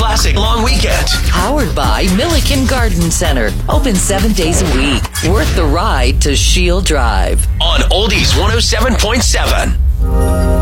classic long weekend. Powered by Milliken Garden Center. Open 7 days a week. Worth the ride to Shield Drive. On Oldies 107.7.